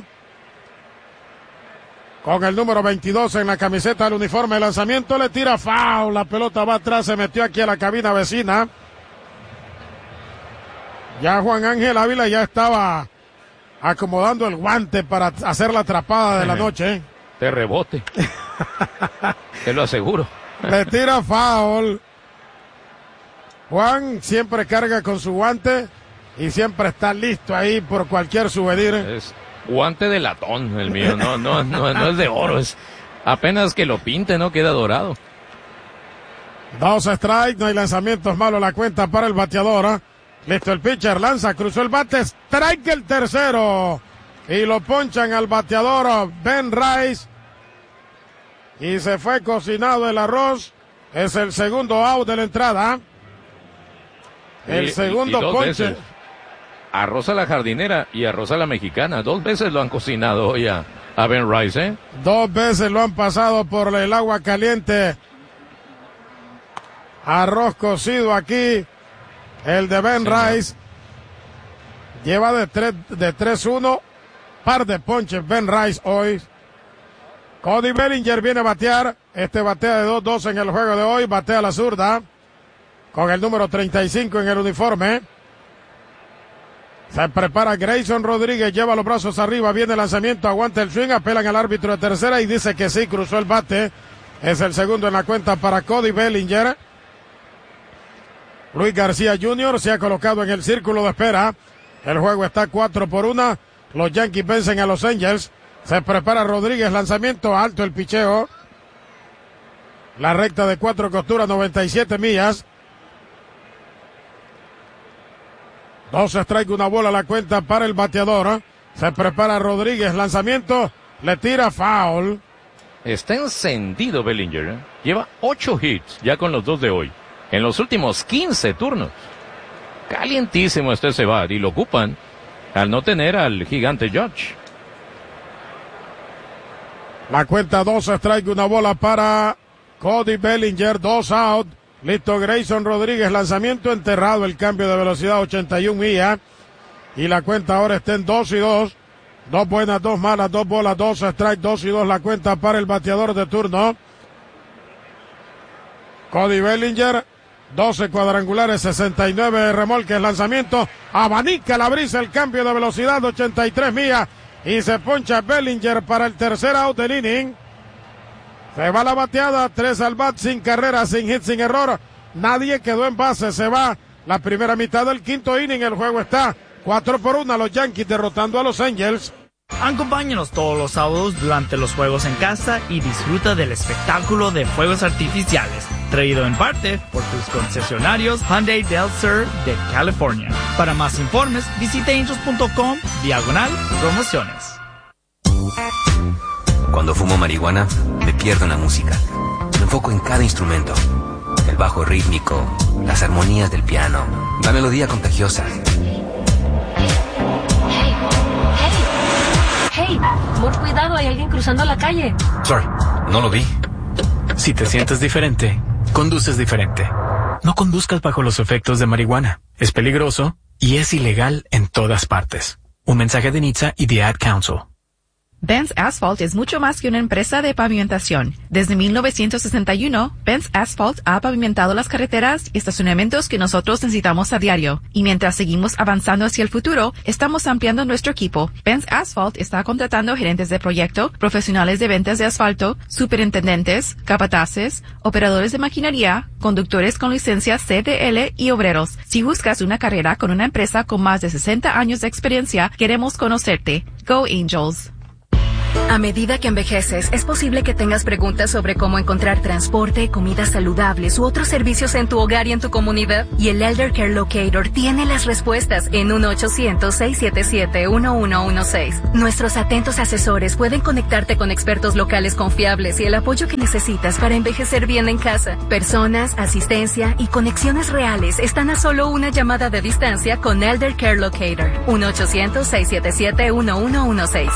Con el número 22 en la camiseta del uniforme, el lanzamiento le tira foul, la pelota va atrás, se metió aquí a la cabina vecina. Ya Juan Ángel Ávila ya estaba acomodando el guante para hacer la atrapada de la noche. De rebote. Te lo aseguro. Le tira foul. Juan siempre carga con su guante y siempre está listo ahí por cualquier souvenir. Es guante de latón el mío, no es de oro, es apenas que lo pinte, no queda dorado. 2 strikes, no hay lanzamientos malos, la cuenta para el bateador. Listo el pitcher, lanza, cruzó el bate, strike el tercero. Y lo ponchan al bateador Ben Rice. Y se fue cocinado el arroz. Es el segundo out de la entrada. El segundo ponche. Arroz a la jardinera y arroz a la mexicana. 2 veces lo han cocinado hoy a Ben Rice, ¿eh? 2 veces lo han pasado por el agua caliente. Arroz cocido aquí. El de Ben Rice. Lleva de 3-1. Par de ponches Ben Rice hoy. Cody Bellinger viene a batear. Este batea de 2-2 en el juego de hoy. Batea a la zurda. Con el número 35 en el uniforme. Se prepara Grayson Rodríguez, lleva los brazos arriba, viene el lanzamiento, aguanta el swing, apelan al árbitro de tercera y dice que sí, cruzó el bate. Es el segundo en la cuenta para Cody Bellinger. Luis García Jr. se ha colocado en el círculo de espera. El juego está 4-1. Los Yankees vencen a los Angels. Se prepara Rodríguez, lanzamiento alto el picheo. La recta de 4 costuras, 97 millas. 2 strikes, una bola a la cuenta para el bateador. Se prepara Rodríguez, lanzamiento, le tira foul. Está encendido Bellinger, ¿eh? Lleva 8 hits ya con los 2 de hoy. En los últimos 15 turnos. Calientísimo está ese bat y lo ocupan al no tener al gigante Judge. La cuenta 2 strikes, una bola para Cody Bellinger, 2 out. Listo Grayson Rodríguez, lanzamiento enterrado, el cambio de velocidad 81 millas. Y la cuenta ahora está en 2-2. 2 buenas, 2 malas, 2 bolas, 2 strikes, 2-2 la cuenta para el bateador de turno. Cody Bellinger, 12 cuadrangulares, 69 remolques, lanzamiento, abanica la brisa, el cambio de velocidad 83 millas. Y se poncha Bellinger para el tercer out del inning. Se va la bateada, 3 al bat, sin carrera, sin hit, sin error. Nadie quedó en base, se va la primera mitad del quinto inning. El juego está 4-1, los Yankees derrotando a los Angels. Acompáñanos todos los sábados durante los juegos en casa y disfruta del espectáculo de fuegos artificiales, traído en parte por tus concesionarios Hyundai Del Sur de California. Para más informes, visita angels.com/promociones. Cuando fumo marihuana, me pierdo en la música. Me enfoco en cada instrumento. El bajo rítmico, las armonías del piano, la melodía contagiosa. ¡Hey! Por cuidado, hay alguien cruzando la calle. Sorry, no lo vi. Si te sientes diferente, conduces diferente. No conduzcas bajo los efectos de marihuana. Es peligroso y es ilegal en todas partes. Un mensaje de NHTSA y The Ad Council. Benz Asphalt es mucho más que una empresa de pavimentación. Desde 1961, Benz Asphalt ha pavimentado las carreteras y estacionamientos que nosotros necesitamos a diario. Y mientras seguimos avanzando hacia el futuro, estamos ampliando nuestro equipo. Benz Asphalt está contratando gerentes de proyecto, profesionales de ventas de asfalto, superintendentes, capataces, operadores de maquinaria, conductores con licencia CDL y obreros. Si buscas una carrera con una empresa con más de 60 años de experiencia, queremos conocerte. Go Angels. A medida que envejeces, es posible que tengas preguntas sobre cómo encontrar transporte, comidas saludables u otros servicios en tu hogar y en tu comunidad. Y el Elder Care Locator tiene las respuestas en 1-800-677-1116. Nuestros atentos asesores pueden conectarte con expertos locales confiables y el apoyo que necesitas para envejecer bien en casa. Personas, asistencia y conexiones reales están a solo una llamada de distancia con Elder Care Locator. 1-800-677-1116.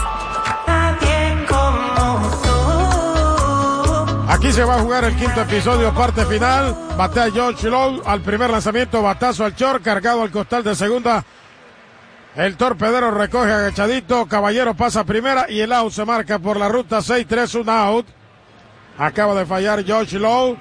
Aquí se va a jugar el quinto episodio, parte final. Batea George Lowe al primer lanzamiento, batazo al short, cargado al costal de segunda. El torpedero recoge agachadito, Caballero pasa primera y el out se marca por la ruta 6-3, un out. Acaba de fallar George Lowe.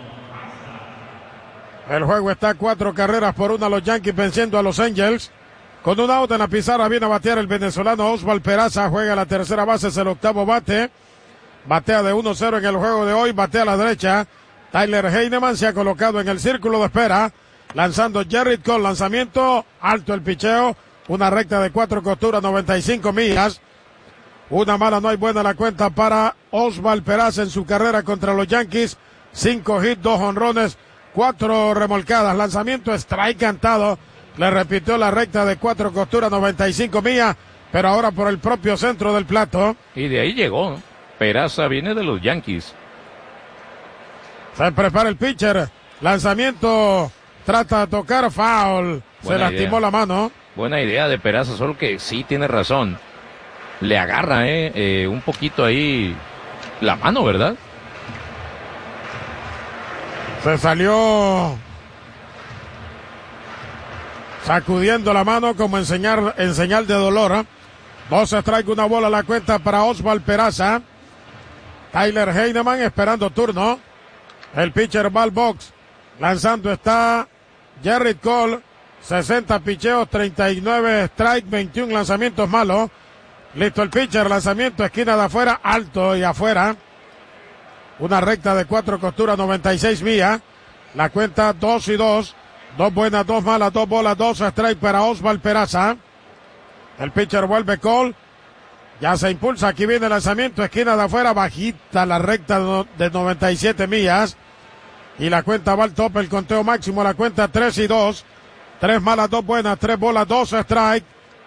El juego está 4 carreras por 1, los Yankees venciendo a los Angels. Con un out en la pizarra viene a batear el venezolano Oswald Peraza, juega a la tercera base, es el octavo bate. Batea de 1-0 en el juego de hoy, batea a la derecha. Tyler Heineman se ha colocado en el círculo de espera. Lanzando Gerrit Cole, lanzamiento, alto el picheo. Una recta de 4 costuras, 95 millas. Una mala, no hay buena la cuenta para Oswald Peraza en su carrera contra los Yankees. 5 hits, 2 jonrones, 4 remolcadas. Lanzamiento, strike cantado. Le repitió la recta de 4 costuras, 95 millas, pero ahora por el propio centro del plato. Y de ahí llegó, ¿no? Peraza viene de los Yankees. Se prepara el pitcher. Lanzamiento. Trata de tocar. Foul. Se lastimó la mano. Buena idea de Peraza, solo que sí tiene razón. Le agarra, un poquito ahí la mano, ¿verdad? Se salió sacudiendo la mano como en señal de dolor. 2 strikes, 1 bola la cuenta para Oswald Peraza. Tyler Heineman esperando turno. El pitcher va al box. Lanzando está Gerrit Cole. 60 picheos, 39 strikes, 21 lanzamientos malos. Listo el pitcher, lanzamiento, esquina de afuera, alto y afuera. Una recta de 4 costuras, 96 millas. La cuenta 2-2. 2 buenas, 2 malas, 2 bolas, 2 strikes para Oswald Peraza. El pitcher vuelve Cole. Ya se impulsa, aquí viene el lanzamiento, esquina de afuera, bajita la recta de 97 millas. Y la cuenta va al tope, el conteo máximo, la cuenta 3-2. 3 malas, 2 buenas, 3 bolas, 2 strikes.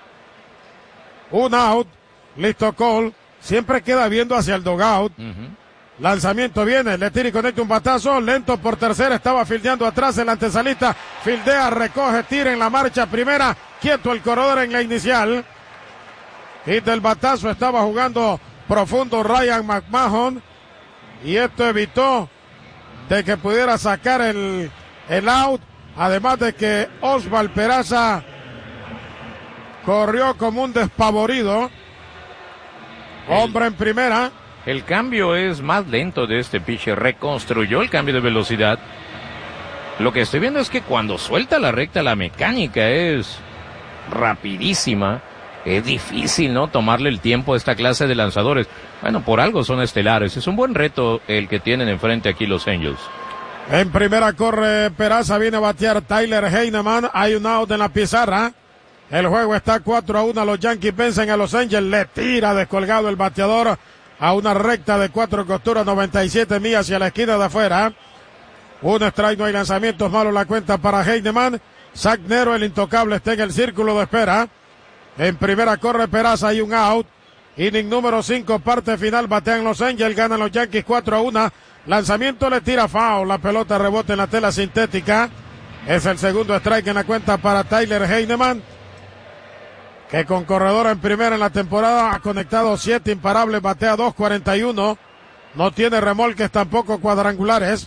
1 out. Listo Cole. Siempre queda viendo hacia el dugout. Lanzamiento viene, le tira y conecta un batazo, lento por tercera, estaba fildeando atrás el antesalista, fildea, recoge, tira en la marcha primera, quieto el corredor en la inicial. Y del batazo estaba jugando profundo Ryan McMahon y esto evitó de que pudiera sacar el out, además de que Oswald Peraza corrió como un despavorido. Hombre en primera. El cambio es más lento de este pitcher, reconstruyó el cambio de velocidad. Lo que estoy viendo es que cuando suelta la recta, la mecánica es rapidísima. Es difícil, ¿no?, tomarle el tiempo a esta clase de lanzadores. Bueno, por algo son estelares. Es un buen reto el que tienen enfrente aquí los Angels. En primera corre Peraza, viene a batear Tyler Heineman. Hay un out en la pizarra. El juego está 4-1. Los Yankees vencen a los Angels. Le tira descolgado el bateador a una recta de 4 costuras, 97 millas hacia la esquina de afuera. Un strike, no hay lanzamientos malos, la cuenta para Heineman. Zach Nero, el intocable, está en el círculo de espera. En primera corre Peraza, hay un out. Inning número 5, parte final, batean los Angels, ganan los Yankees 4-1. Lanzamiento, le tira foul, la pelota rebota en la tela sintética. Es el segundo strike en la cuenta para Tyler Heineman, que con corredor en primera en la temporada ha conectado 7 imparables, batea 2.41. No tiene remolques, tampoco cuadrangulares.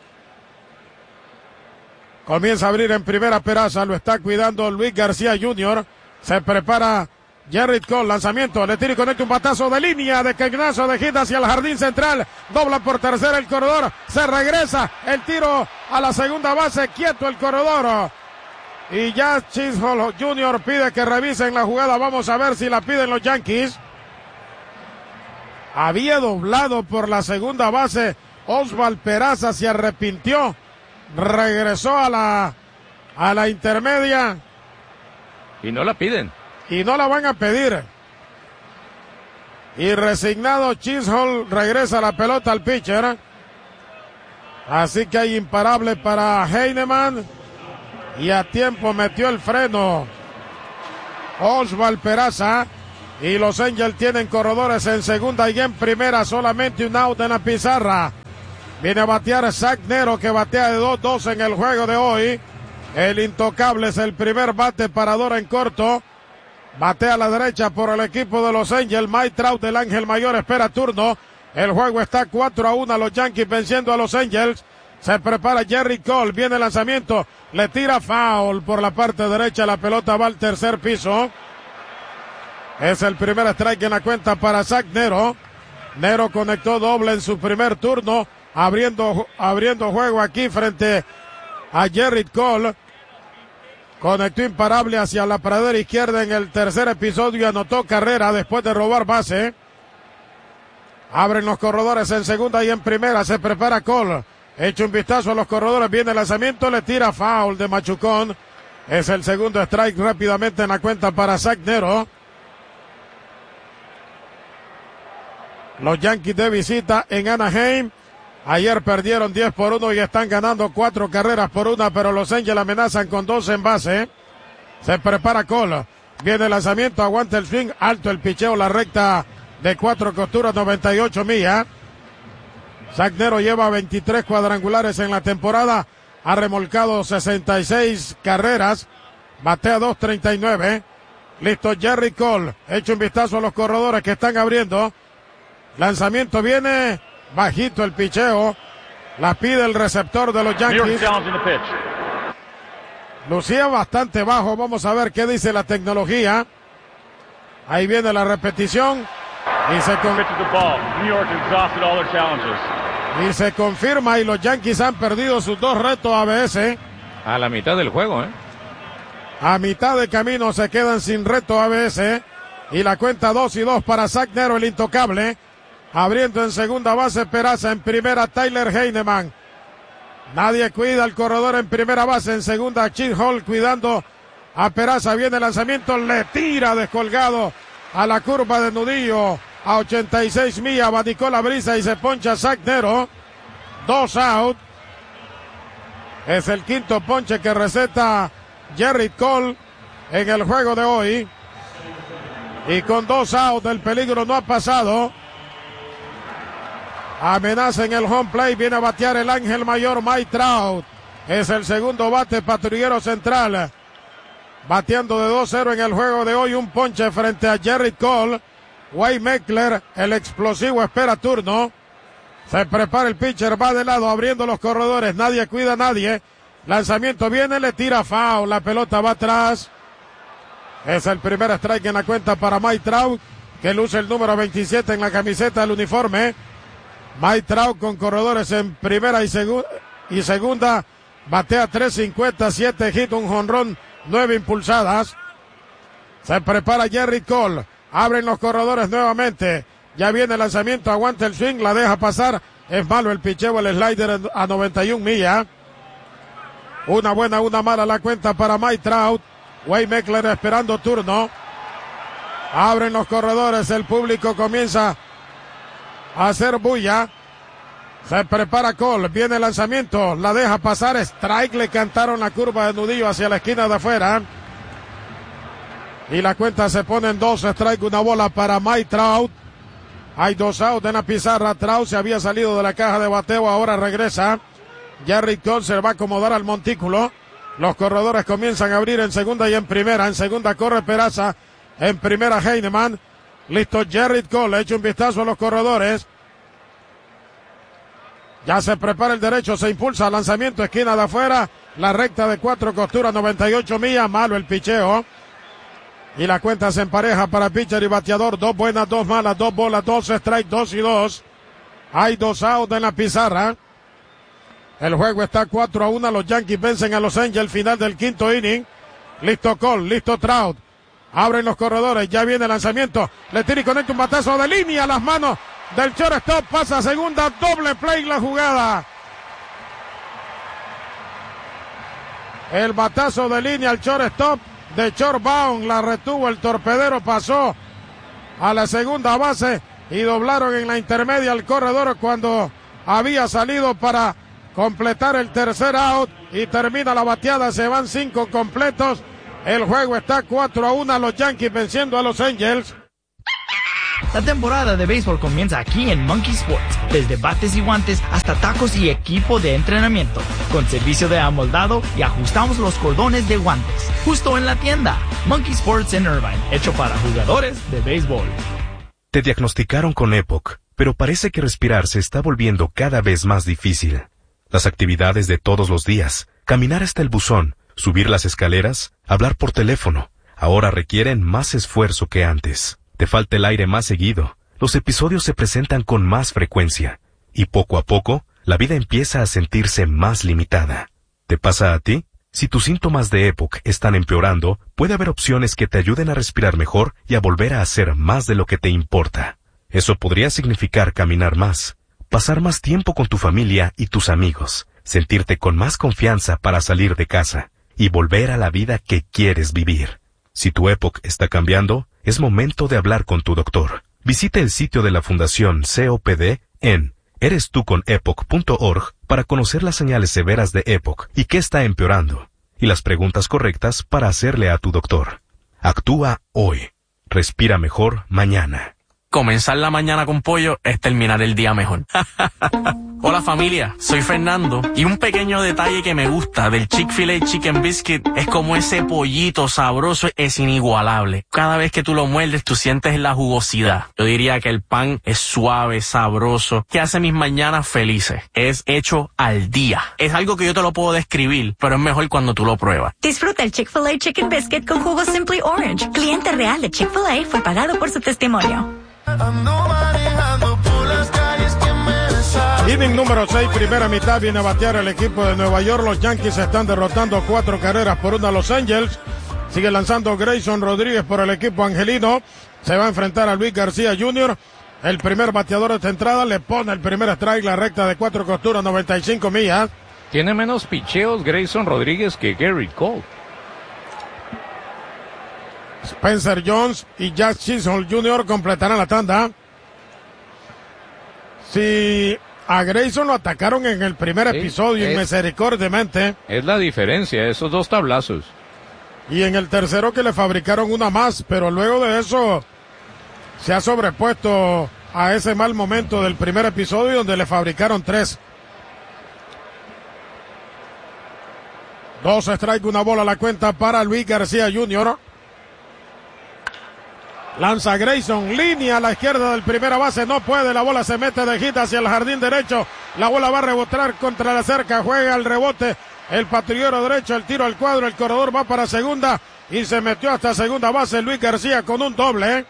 Comienza a abrir en primera Peraza, lo está cuidando Luis García Jr. Se prepara Gerrit Cole, lanzamiento, le tira y conecta un batazo de línea, de cañonazo de hit hacia el jardín central, dobla por tercera el corredor, se regresa, el tiro a la segunda base, quieto el corredor. Y ya Chisholm Jr. pide que revisen la jugada, vamos a ver si la piden los Yankees. Había doblado por la segunda base, Oswald Peraza se arrepintió, regresó a la intermedia. Y no la piden. Y no la van a pedir. Y resignado, Chisholm regresa la pelota al pitcher. Así que hay imparable para Heinemann. Y a tiempo metió el freno Oswald Peraza. Y los Angels tienen corredores en segunda y en primera. Solamente un out en la pizarra. Viene a batear Zach Nero, que batea de 2-2 en el juego de hoy. El intocable es el primer bate parador en corto. Batea a la derecha por el equipo de los Angels. Mike Trout del Ángel Mayor espera turno. El juego está 4-1. Los Yankees venciendo a los Angels. Se prepara Jerry Cole. Viene el lanzamiento. Le tira foul por la parte derecha. La pelota va al tercer piso. Es el primer strike en la cuenta para Zach Nero. Nero conectó doble en su primer turno. Abriendo juego aquí frente a Jerry Cole. Conectó imparable hacia la pradera izquierda en el tercer episodio y anotó carrera después de robar base. Abren los corredores en segunda y en primera. Se prepara Cole. Echa un vistazo a los corredores. Viene el lanzamiento. Le tira foul de machucón. Es el segundo strike rápidamente en la cuenta para Zach Nero. Los Yankees de visita en Anaheim. Ayer perdieron 10-1 y están ganando 4 carreras por 1, pero los Angels amenazan con 2 en base. Se prepara Cole. Viene el lanzamiento, aguanta el swing, alto el picheo, la recta de 4 costuras, 98 millas. Zach Nero lleva 23 cuadrangulares en la temporada. Ha remolcado 66 carreras. Batea 2.39. Listo Jerry Cole. Echa un vistazo a los corredores que están abriendo. Lanzamiento viene. Bajito el picheo. La pide el receptor de los Yankees. Lucía bastante bajo. Vamos a ver qué dice la tecnología. Ahí viene la repetición. Y se confirma y los Yankees han perdido sus 2 retos ABS. A la mitad del juego, A mitad de camino se quedan sin reto ABS. Y la cuenta 2-2 para Zach Nero, el intocable. Abriendo en segunda base Peraza, en primera Tyler Heinemann. Nadie cuida al corredor en primera base, en segunda Chisholm cuidando a Peraza. Viene el lanzamiento, le tira descolgado a la curva de nudillo a 86 millas. Abadicó la brisa y se poncha Zach Nero. 2 out. Es el quinto ponche que receta Jerry Cole en el juego de hoy. Y con 2 outs el peligro no ha pasado. Amenaza en el home plate. Viene a batear el Ángel Mayor Mike Trout. Es el segundo bate patrullero central. Bateando de 2-0 en el juego de hoy. Un ponche frente a Jerry Cole. Wade Meckler, el explosivo, espera turno. Se prepara el pitcher. Va de lado abriendo los corredores. Nadie cuida a nadie. Lanzamiento viene. Le tira foul. La pelota va atrás. Es el primer strike en la cuenta para Mike Trout, que luce el número 27 en la camiseta del uniforme. Mike Trout con corredores en primera y segunda. Batea 3.50, 7 hits, un jonrón, 9 impulsadas. Se prepara Jerry Cole. Abren los corredores nuevamente. Ya viene el lanzamiento, aguanta el swing, la deja pasar. Es malo el picheo, el slider a 91 millas. Una buena, una mala la cuenta para Mike Trout. Wade Meckler esperando turno. Abren los corredores, el público comienza a hacer bulla. Se prepara Cole, viene el lanzamiento, la deja pasar, strike, le cantaron la curva de nudillo hacia la esquina de afuera. Y la cuenta se pone en 2 strike, una bola para Mike Trout. Hay 2 outs en la pizarra. Trout se había salido de la caja de bateo, ahora regresa. Jerry Cole se va a acomodar al montículo. Los corredores comienzan a abrir en segunda y en primera. En segunda corre Peraza, en primera Heinemann. Listo Jerry Cole, echa un vistazo a los corredores. Ya se prepara el derecho, se impulsa, lanzamiento, esquina de afuera. La recta de 4 costuras, 98 millas, malo el picheo. Y la cuenta se empareja para pitcher y bateador. 2 buenas, 2 malas, 2 bolas, 2 strikes, 2-2. Hay 2 outs en la pizarra. El juego está 4-1. Los Yankees vencen a los Angels, final del quinto inning. Listo Cole, listo Trout. Abren los corredores, ya viene el lanzamiento. Le tira y conecta un batazo de línea a las manos del shortstop. Pasa a segunda, doble play la jugada. El batazo de línea al shortstop de short bound. La retuvo el torpedero, pasó a la segunda base y doblaron en la intermedia al corredor cuando había salido para completar el tercer out y termina la bateada. Se van 5 completos. El juego está 4-1, los Yankees venciendo a los Angels. La temporada de béisbol comienza aquí en Monkey Sports, desde bates y guantes hasta tacos y equipo de entrenamiento, con servicio de amoldado y ajustamos los cordones de guantes, justo en la tienda. Monkey Sports en Irvine, hecho para jugadores de béisbol. Te diagnosticaron con EPOC, pero parece que respirar se está volviendo cada vez más difícil. Las actividades de todos los días, caminar hasta el buzón, subir las escaleras, hablar por teléfono, ahora requieren más esfuerzo que antes. Te falta el aire más seguido, los episodios se presentan con más frecuencia, y poco a poco, la vida empieza a sentirse más limitada. ¿Te pasa a ti? Si tus síntomas de EPOC están empeorando, puede haber opciones que te ayuden a respirar mejor y a volver a hacer más de lo que te importa. Eso podría significar caminar más, pasar más tiempo con tu familia y tus amigos, sentirte con más confianza para salir de casa, y volver a la vida que quieres vivir. Si tu EPOC está cambiando, es momento de hablar con tu doctor. Visite el sitio de la Fundación COPD en erestuconepoc.org para conocer las señales severas de EPOC y qué está empeorando, y las preguntas correctas para hacerle a tu doctor. Actúa hoy. Respira mejor mañana. Comenzar la mañana con pollo es terminar el día mejor. Hola familia, soy Fernando y un pequeño detalle que me gusta del Chick-fil-A Chicken Biscuit es como ese pollito sabroso es inigualable. Cada vez que tú lo muerdes tú sientes la jugosidad. Yo diría que el pan es suave, sabroso, que hace mis mañanas felices. Es hecho al día. Es algo que yo te lo puedo describir, pero es mejor cuando tú lo pruebas. Disfruta el Chick-fil-A Chicken Biscuit con jugo Simply Orange. Cliente real de Chick-fil-A fue pagado por su testimonio. Inning número 6, primera mitad, viene a batear el equipo de Nueva York. Los Yankees están derrotando 4 carreras por 1 a los Angels. Sigue lanzando Grayson Rodríguez por el equipo angelino. Se va a enfrentar a Luis García Jr. El primer bateador de esta entrada le pone el primer strike, la recta de 4 costuras, 95 millas. Tiene menos picheos Grayson Rodríguez que Gerrit Cole. Spencer Jones y Jazz Chisholm Jr. completarán la tanda. Si a Grayson lo atacaron en el primer episodio misericordiamente. Es la diferencia, esos 2 tablazos. Y en el tercero que le fabricaron una más, pero luego de eso se ha sobrepuesto a ese mal momento del primer episodio donde le fabricaron 3. 2 strike, una bola a la cuenta para Luis García Jr. Lanza Grayson, línea a la izquierda del primera base, no puede, la bola se mete de hit hacia el jardín derecho, la bola va a rebotar contra la cerca, juega el rebote, el patrullero derecho, el tiro al cuadro, el corredor va para segunda y se metió hasta segunda base Luis García con un doble.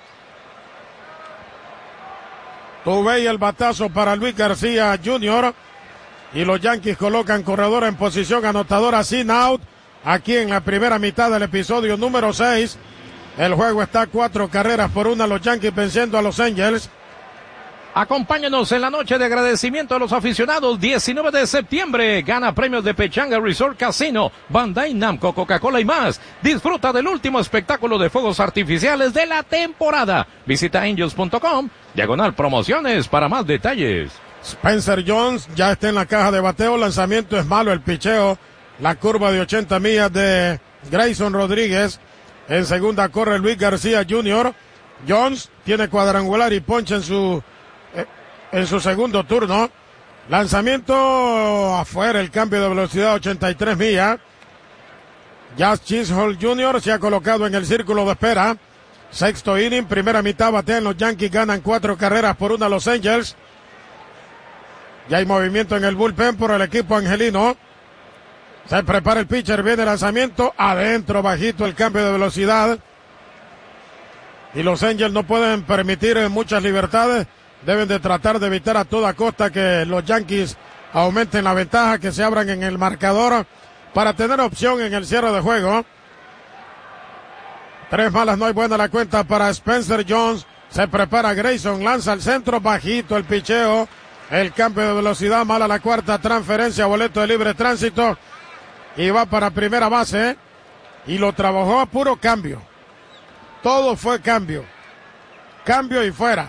Tuve y el batazo para Luis García Jr. y los Yankees colocan corredor en posición anotadora sin out aquí en la primera mitad del episodio número 6. El juego está 4 carreras por 1, los Yankees venciendo a los Angels. Acompáñanos en la noche de agradecimiento a los aficionados. 19 de septiembre. Gana premios de Pechanga Resort Casino, Bandai Namco, Coca-Cola y más. Disfruta del último espectáculo de fuegos artificiales de la temporada. Visita angels.com/promociones para más detalles. Spencer Jones ya está en la caja de bateo. Lanzamiento es malo, el picheo. La curva de 80 millas de Grayson Rodríguez. En segunda corre Luis García Jr. Jones tiene cuadrangular y ponche en su segundo turno. Lanzamiento afuera, el cambio de velocidad 83 millas. Jazz Chisholm Jr. se ha colocado en el círculo de espera. Sexto inning, primera mitad, batean los Yankees, ganan 4 carreras por 1 a los Angels. Ya hay movimiento en el bullpen por el equipo angelino. Se prepara el pitcher, viene el lanzamiento, adentro, bajito el cambio de velocidad. Y los Angels no pueden permitir muchas libertades. Deben de tratar de evitar a toda costa que los Yankees aumenten la ventaja, que se abran en el marcador para tener opción en el cierre de juego. 3 malas, no hay buena la cuenta para Spencer Jones. Se prepara Grayson, lanza al centro, bajito el picheo. El cambio de velocidad, mala la cuarta, transferencia, boleto de libre tránsito. Y va para primera base, y lo trabajó a puro cambio. Todo fue cambio. cambio y fuera.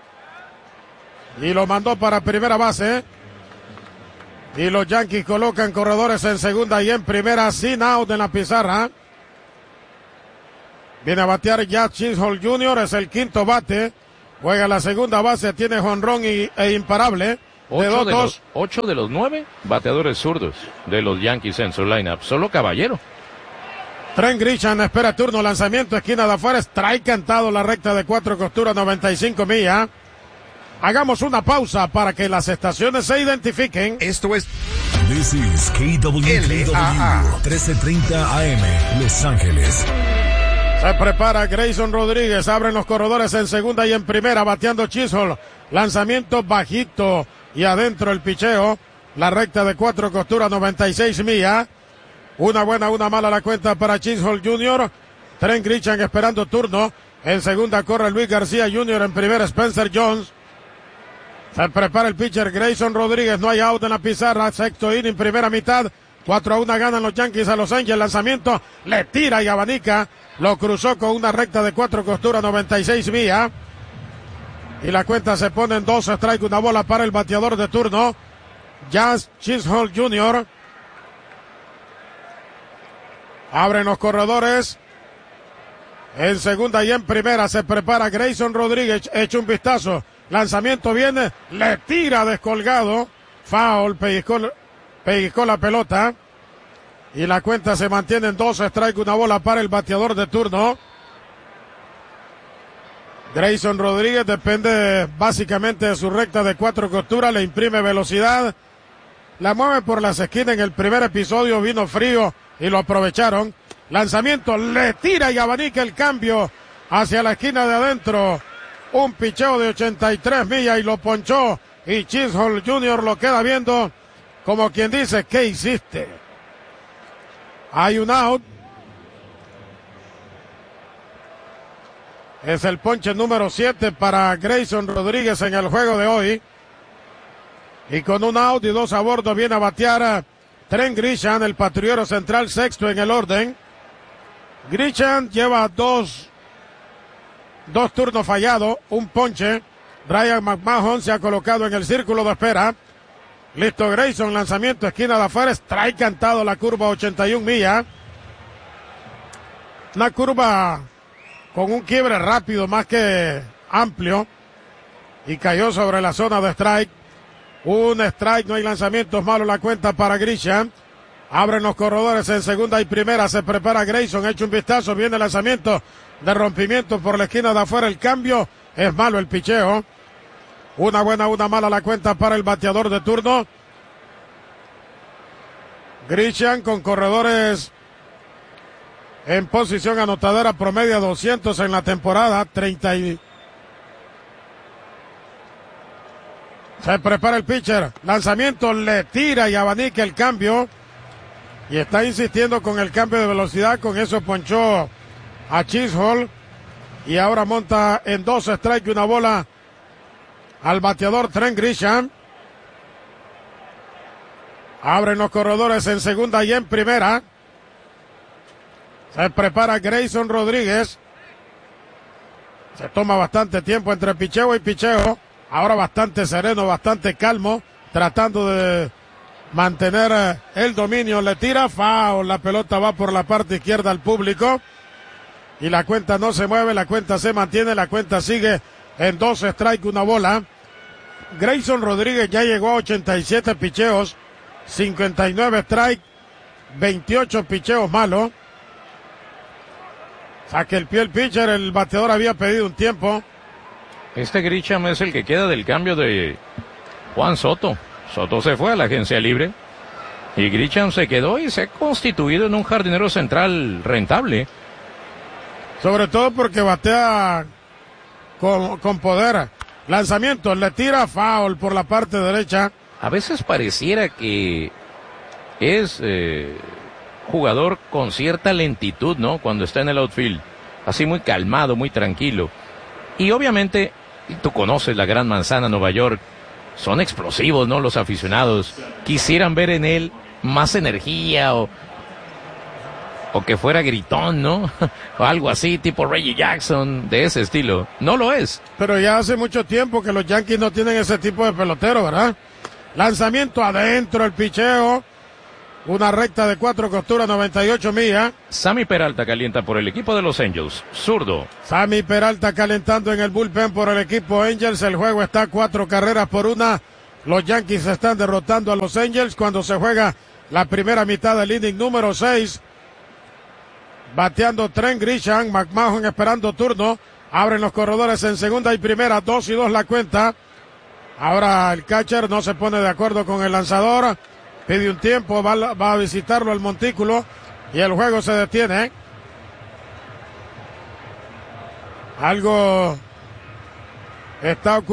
Y lo mandó para primera base. Y los Yankees colocan corredores en segunda y en primera, sin out en la pizarra. Viene a batear ya Chisholm Jr., es el quinto bate. Juega la segunda base, tiene jonrón e imparable. 8 de los 9 bateadores zurdos de los Yankees en su lineup. Solo Caballero. Trent Grisham espera turno, lanzamiento, esquina de afuera, strike cantado, la recta de 4 costuras, 95 millas. Hagamos una pausa para que las estaciones se identifiquen. Esto es This is KWKW 1330 AM, Los Ángeles. Se prepara Grayson Rodríguez, abren los corredores en segunda y en primera, bateando Chisholm. Lanzamiento bajito y adentro el picheo. La recta de 4 costuras, 96 millas. Una buena, una mala la cuenta para Chisholm Jr. Trent Grisham esperando turno. En segunda corre Luis García Jr. En primera Spencer Jones. Se prepara el pitcher Grayson Rodríguez. No hay out en la pizarra. Sexto inning, primera mitad. 4-1 ganan los Yankees a Los Ángeles. Lanzamiento. Le tira y abanica. Lo cruzó con una recta de 4 costuras, 96 millas. Y la cuenta se pone en 2 strike, una bola para el bateador de turno. Jazz Chisholm Jr. Abren los corredores. En segunda y en primera se prepara Grayson Rodríguez. Echa un vistazo. Lanzamiento viene. Le tira descolgado. Foul. Pellizcó la pelota. Y la cuenta se mantiene en 2 strike, una bola para el bateador de turno. Grayson Rodríguez depende básicamente de su recta de 4 costuras. Le imprime velocidad. La mueve por las esquinas. En el primer episodio vino frío y lo aprovecharon. Lanzamiento, le tira y abanica el cambio hacia la esquina de adentro. Un picheo de 83 millas y lo ponchó. Y Chisholm Jr. lo queda viendo como quien dice, ¿qué hiciste? Hay un out. Es el ponche número 7 para Grayson Rodríguez en el juego de hoy. Y con un out y 2 a bordo viene a batear a Trent Grisham, el patrullero central, sexto en el orden. Grisham lleva dos turnos fallados, un ponche. Ryan McMahon se ha colocado en el círculo de espera. Listo Grayson, lanzamiento, esquina de afuera, strike cantado, la curva 81 millas. Una curva con un quiebre rápido más que amplio. Y cayó sobre la zona de strike. Un strike, no hay lanzamientos malos, la cuenta para Grisham. Abren los corredores en segunda y primera, se prepara Grayson, echa un vistazo, viene el lanzamiento de rompimiento por la esquina de afuera, el cambio es malo el picheo. Una buena, una mala la cuenta para el bateador de turno. Grisham con corredores en posición anotadera, promedio 200 en la temporada, 30 y... Se prepara el pitcher, lanzamiento, le tira y abanica el cambio. Y está insistiendo con el cambio de velocidad, con eso ponchó a Chisholm. Y ahora monta en 2 strikes y una bola al bateador Trent Grisham. Abren los corredores en segunda y en primera. Se prepara Grayson Rodríguez. Se toma bastante tiempo entre picheo y picheo. Ahora bastante sereno, bastante calmo, tratando de mantener el dominio. Le tira, foul, la pelota va por la parte izquierda al público. Y la cuenta no se mueve, la cuenta se mantiene, la cuenta sigue en 2 strikes, una bola. Grayson Rodríguez ya llegó a 87 picheos, 59 strikes, 28 picheos malos. Saque el pie el pitcher, el bateador había pedido un tiempo. Este Grisham es el que queda del cambio de Juan Soto. Soto se fue a la agencia libre y Grisham se quedó y se ha constituido en un jardinero central rentable. Sobre todo porque batea con poder. Lanzamiento, le tira, foul por la parte derecha. A veces pareciera que es jugador con cierta lentitud, ¿no? Cuando está en el outfield. Así muy calmado, muy tranquilo. Y obviamente, tú conoces la Gran Manzana, Nueva York. Son explosivos, ¿no? Los aficionados quisieran ver en él más energía o que fuera gritón, ¿no? O algo así, tipo Reggie Jackson, de ese estilo. No lo es. Pero ya hace mucho tiempo que los Yankees no tienen ese tipo de pelotero, ¿verdad? Lanzamiento adentro, el picheo. Una recta de 4 costuras, 98 millas. Sammy Peralta calienta por el equipo de los Angels. Zurdo. Sammy Peralta calentando en el bullpen por el equipo Angels. El juego está 4 carreras por 1. Los Yankees están derrotando a los Angels cuando se juega la primera mitad del inning número 6. Bateando Trent Grisham, McMahon esperando turno. Abren los corredores en segunda y primera, 2-2 la cuenta. Ahora el catcher no se pone de acuerdo con el lanzador. Pide un tiempo, va a visitarlo al montículo y el juego se detiene. Algo está ocurriendo.